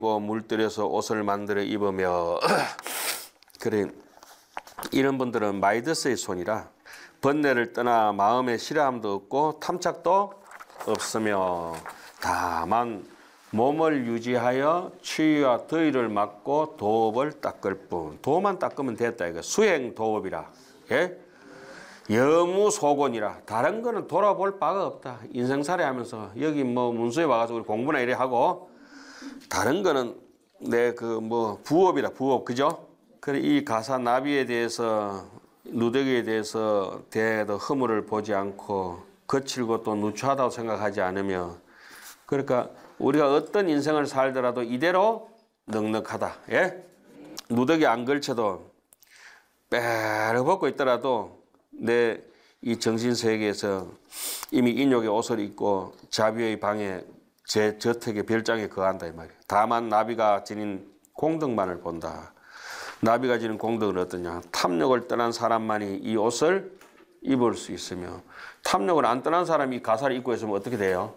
물들여서 옷을 만들어 입으며 그래 이런 분들은 마이더스의 손이라 번뇌를 떠나 마음에 싫어함도 없고 탐착도 없으며 다만 몸을 유지하여 추위와 더위를 막고 도업을 닦을 뿐. 도만 닦으면 됐다 이거. 수행 도업이라. 예? 여무소곤이라. 다른 거는 돌아볼 바가 없다. 인생살이 하면서 여기 뭐 문수에 와가지고 공부나 이래 하고 다른 거는 내 그 뭐 부업이라 부업 그죠? 그래 이 가사 나비에 대해서 누더기에 대해서 대도 허물을 보지 않고 거칠고 또 누추하다고 생각하지 않으며 그러니까 우리가 어떤 인생을 살더라도 이대로 넉넉하다. 예? 누더기 안 걸쳐도 빼르 벗고 있더라도 내 이 정신세계에서 이미 인욕의 옷을 입고 자비의 방에 제 저택의 별장에 거한다 이 말이에요. 다만 나비가 지닌 공덕만을 본다. 나비가 지닌 공덕은 어떠냐? 탐욕을 떠난 사람만이 이 옷을 입을 수 있으며 탐욕을 안 떠난 사람이 이 가사를 입고 있으면 어떻게 돼요?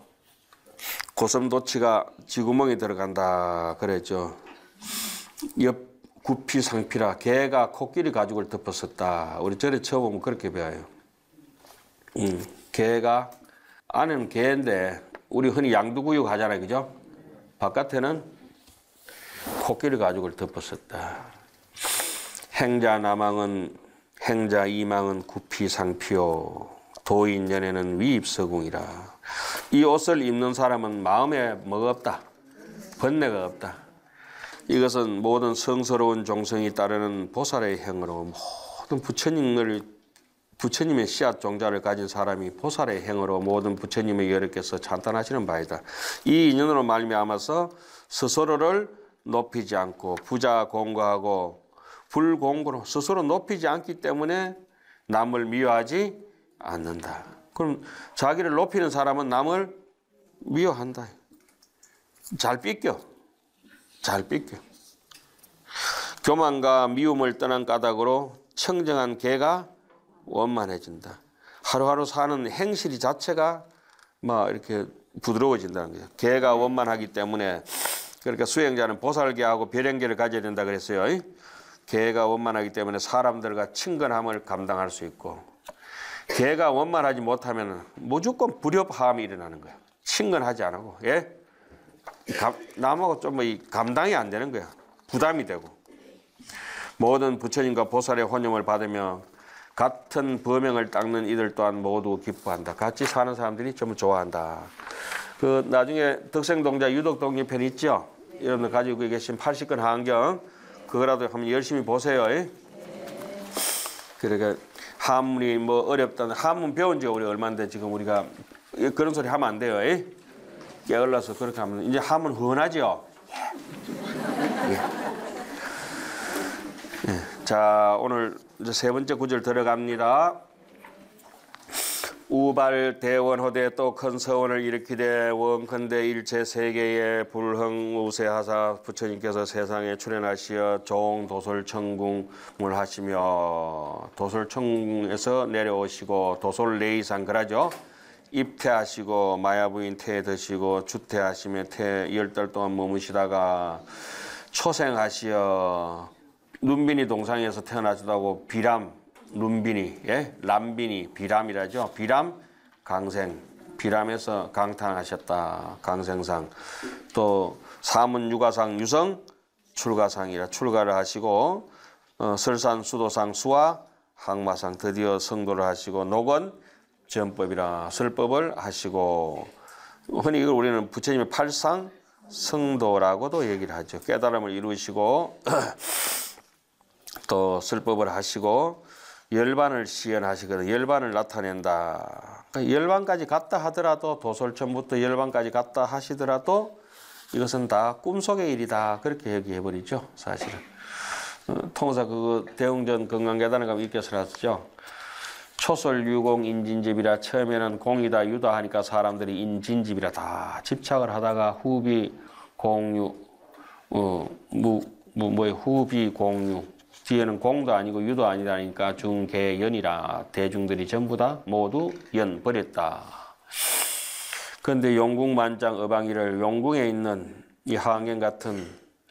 고슴도치가 쥐구멍에 들어간다 그랬죠. 옆 구피 상피라 개가 코끼리 가죽을 덮었었다. 우리 절에 쳐보면 그렇게 배워요. 개가 안에는 개인데 우리 흔히 양두구육 하잖아요, 그죠? 바깥에는 코끼리 가죽을 덮었었다. 행자 나망은 행자 이망은 구피 상피요 도인 연에는 위입서궁이라. 이 옷을 입는 사람은 마음에 뭐가 없다. 번뇌가 없다. 이것은 모든 성스러운 종성이 따르는 보살의 행으로 모든 부처님의 씨앗 종자를 가진 사람이 보살의 행으로 모든 부처님의 여력께서 찬탄하시는 바이다. 이 인연으로 말미암아서 스스로를 높이지 않고 부자 공고하고 불공고로 스스로 높이지 않기 때문에 남을 미워하지 않는다. 그럼 자기를 높이는 사람은 남을 미워한다. 잘 삐껴. 잘 삐껴. 교만과 미움을 떠난 까닭으로 청정한 개가 원만해진다. 하루하루 사는 행실이 자체가 막 이렇게 부드러워진다는 거죠. 개가 원만하기 때문에 그러니까 수행자는 보살개하고 별행개를 가져야 된다 그랬어요. 개가 원만하기 때문에 사람들과 친근함을 감당할 수 있고 개가 원만하지 못하면 무조건 불협화음이 일어나는 거야. 친근하지 않고 예? 남하고 좀 감당이 안 되는 거야. 부담이 되고 모든 부처님과 보살의 혼용을 받으며 같은 범행을 닦는 이들 또한 모두 기뻐한다. 같이 사는 사람들이 좀 좋아한다. 그 나중에 덕생동자 유덕독립편 있죠? 여러분들 가지고 계신 80권 하안경 그거라도 한번 열심히 보세요. 그러니까 한문이 뭐 어렵다는 한문 배운 지가 우리 얼마인데 지금 우리가 그런 소리 하면 안 돼요. 게을러서 그렇게 하면 이제 한문 흔하죠. 예. 자 오늘 이제 세 번째 구절 들어갑니다. 우발 대원호대 또 큰 서원을 일으키되 원컨대 일체 세계에 불흥우세하사 부처님께서 세상에 출현하시어 종도솔천궁을 하시며 도솔천궁에서 내려오시고 도솔내이상 그러죠. 입퇴하시고 마야부인 퇴 드시고 주퇴하시며 퇴 10달 동안 머무시다가 초생하시어 눈빈이 동상에서 태어나시다고 비람 눈빈이 예? 람빈이 비람이라죠. 비람 강생 비람에서 강탄하셨다. 강생상 또 사문 유가상 유성 출가상이라 출가를 하시고 설산 수도상 수와 항마상 드디어 성도를 하시고 녹원 전법이라 설법을 하시고 흔히 이걸 우리는 부처님의 팔상 성도라고도 얘기를 하죠. 깨달음을 이루시고 또 설법을 하시고 열반을 시연하시거든. 열반을 나타낸다. 그러니까 열반까지 갔다 하더라도 도솔천부터 열반까지 갔다 하시더라도 이것은 다 꿈속의 일이다. 그렇게 얘기해버리죠. 사실은. 통사 그 대웅전 건강계단에 가면 이렇게 써놨죠. 초솔유공 인진집이라 처음에는 공이다 유다 하니까 사람들이 인진집이라 다 집착을 하다가 후비 공유 후비 공유 뒤에는 공도 아니고 유도 아니라니까 중개연이라 대중들이 전부 다 모두 연 버렸다. 그런데 용궁만장 어방이를 용궁에 있는 이 하학년 같은